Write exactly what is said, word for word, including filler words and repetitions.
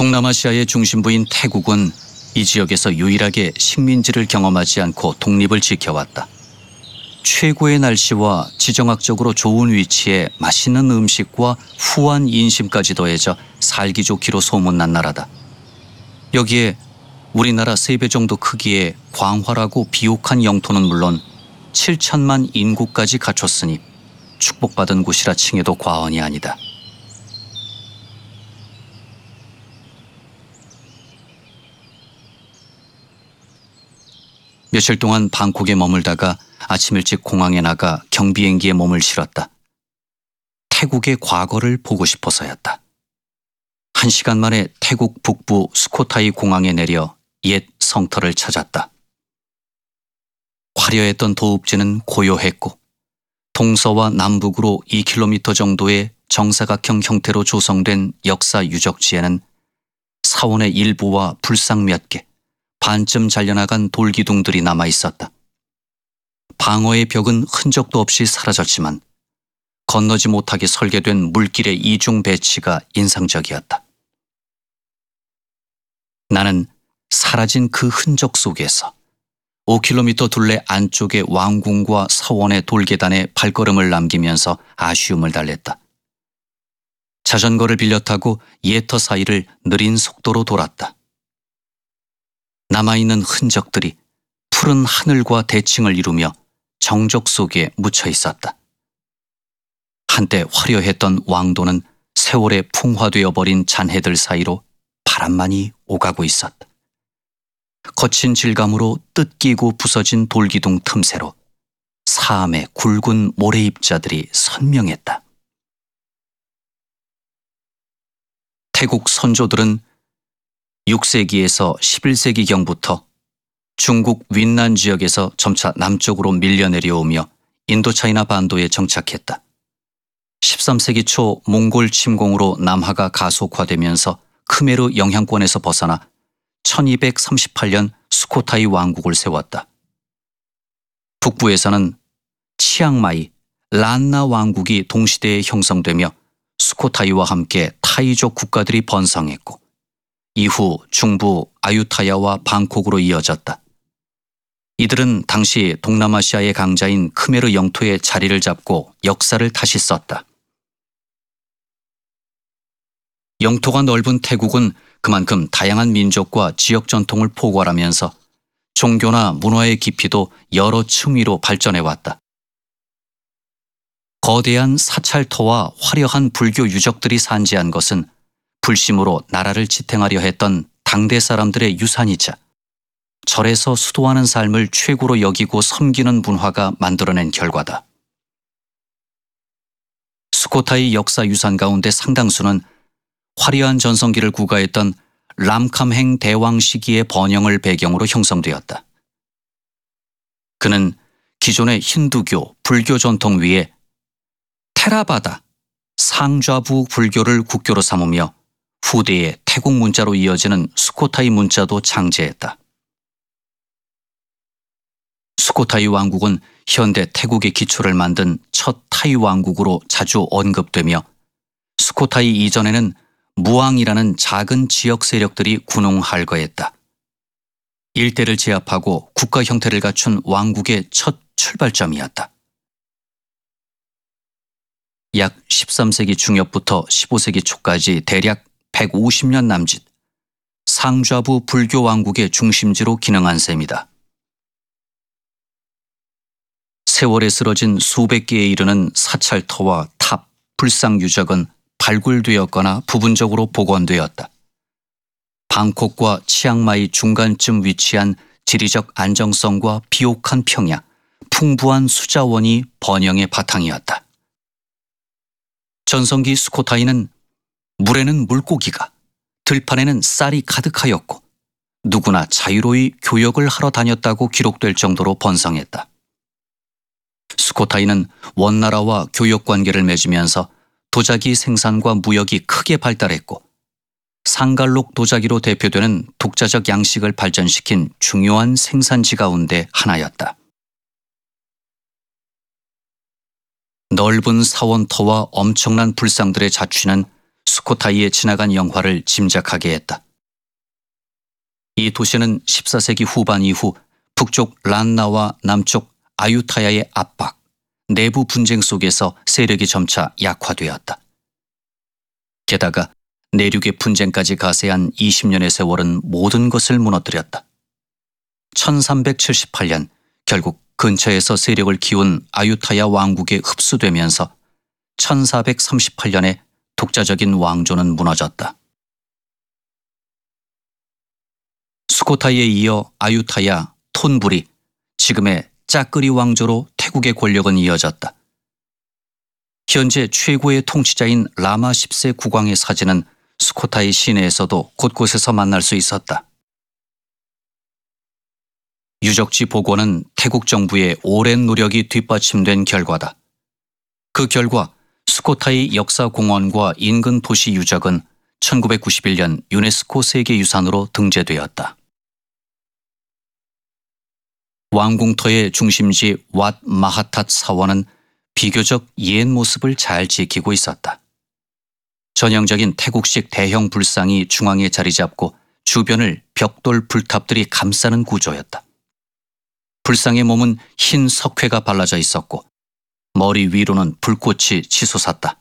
동남아시아의 중심부인 태국은 이 지역에서 유일하게 식민지를 경험하지 않고 독립을 지켜왔다. 최고의 날씨와 지정학적으로 좋은 위치에 맛있는 음식과 후한 인심까지 더해져 살기 좋기로 소문난 나라다. 여기에 우리나라 세 배 정도 크기의 광활하고 비옥한 영토는 물론 칠천만 인구까지 갖췄으니 축복받은 곳이라 칭해도 과언이 아니다. 며칠 동안 방콕에 머물다가 아침 일찍 공항에 나가 경비행기에 몸을 실었다. 태국의 과거를 보고 싶어서였다. 한 시간 만에 태국 북부 수코타이 공항에 내려 옛 성터를 찾았다. 화려했던 도읍지는 고요했고 동서와 남북으로 이 킬로미터 정도의 정사각형 형태로 조성된 역사 유적지에는 사원의 일부와 불상 몇 개, 반쯤 잘려나간 돌기둥들이 남아 있었다. 방어의 벽은 흔적도 없이 사라졌지만 건너지 못하게 설계된 물길의 이중 배치가 인상적이었다. 나는 사라진 그 흔적 속에서 오 킬로미터 둘레 안쪽의 왕궁과 사원의 돌계단에 발걸음을 남기면서 아쉬움을 달랬다. 자전거를 빌려 타고 예터 사이를 느린 속도로 돌았다. 남아있는 흔적들이 푸른 하늘과 대칭을 이루며 정적 속에 묻혀 있었다. 한때 화려했던 왕도는 세월에 풍화되어 버린 잔해들 사이로 바람만이 오가고 있었다. 거친 질감으로 뜯기고 부서진 돌기둥 틈새로 사암의 굵은 모래입자들이 선명했다. 태국 선조들은 육 세기에서 십일 세기경부터 중국 윈난 지역에서 점차 남쪽으로 밀려 내려오며 인도차이나 반도에 정착했다. 십삼 세기 초 몽골 침공으로 남하가 가속화되면서 크메르 영향권에서 벗어나 천이백삼십팔 년 수코타이 왕국을 세웠다. 북부에서는 치앙마이, 란나 왕국이 동시대에 형성되며 수코타이와 함께 타이족 국가들이 번성했고 이후 중부 아유타야와 방콕으로 이어졌다. 이들은 당시 동남아시아의 강자인 크메르 영토에 자리를 잡고 역사를 다시 썼다. 영토가 넓은 태국은 그만큼 다양한 민족과 지역 전통을 포괄하면서 종교나 문화의 깊이도 여러 층위로 발전해왔다. 거대한 사찰터와 화려한 불교 유적들이 산재한 것은 불심으로 나라를 지탱하려 했던 당대 사람들의 유산이자 절에서 수도하는 삶을 최고로 여기고 섬기는 문화가 만들어낸 결과다. 수코타이 역사 유산 가운데 상당수는 화려한 전성기를 구가했던 람캄행 대왕 시기의 번영을 배경으로 형성되었다. 그는 기존의 힌두교, 불교 전통 위에 테라바다, 상좌부 불교를 국교로 삼으며 후대에 태국 문자로 이어지는 수코타이 문자도 창제했다. 수코타이 왕국은 현대 태국의 기초를 만든 첫 타이 왕국으로 자주 언급되며 수코타이 이전에는 무앙이라는 작은 지역 세력들이 군웅할거했다. 일대를 제압하고 국가 형태를 갖춘 왕국의 첫 출발점이었다. 약 십삼 세기 중엽부터 십오 세기 초까지 대략 백오십 년 남짓 상좌부 불교 왕국의 중심지로 기능한 셈이다. 세월에 쓰러진 수백 개에 이르는 사찰터와 탑, 불상 유적은 발굴되었거나 부분적으로 복원되었다. 방콕과 치앙마이 중간쯤 위치한 지리적 안정성과 비옥한 평야, 풍부한 수자원이 번영의 바탕이었다. 전성기 수코타이는 물에는 물고기가, 들판에는 쌀이 가득하였고 누구나 자유로이 교역을 하러 다녔다고 기록될 정도로 번성했다. 수코타이는 원나라와 교역 관계를 맺으면서 도자기 생산과 무역이 크게 발달했고 상갈록 도자기로 대표되는 독자적 양식을 발전시킨 중요한 생산지 가운데 하나였다. 넓은 사원터와 엄청난 불상들의 자취는 수코타이에 지나간 영화를 짐작하게 했다. 이 도시는 십사 세기 후반 이후 북쪽 란나와 남쪽 아유타야의 압박, 내부 분쟁 속에서 세력이 점차 약화되었다. 게다가 내륙의 분쟁까지 가세한 이십 년의 세월은 모든 것을 무너뜨렸다. 천삼백칠십팔 년 결국 근처에서 세력을 키운 아유타야 왕국에 흡수되면서 천사백삼십팔 년에 독자적인 왕조는 무너졌다. 수코타이에 이어 아유타야, 톤불이, 지금의 짜끄리 왕조로 태국의 권력은 이어졌다. 현재 최고의 통치자인 라마 십 세 국왕의 사진은 수코타이 시내에서도 곳곳에서 만날 수 있었다. 유적지 복원은 태국 정부의 오랜 노력이 뒷받침된 결과다. 그 결과 수코타이 역사공원과 인근 도시 유적은 천구백구십일 년 유네스코 세계유산으로 등재되었다. 왕궁터의 중심지 왓 마하탓 사원은 비교적 옛 모습을 잘 지키고 있었다. 전형적인 태국식 대형 불상이 중앙에 자리 잡고 주변을 벽돌 불탑들이 감싸는 구조였다. 불상의 몸은 흰 석회가 발라져 있었고 머리 위로는 불꽃이 치솟았다.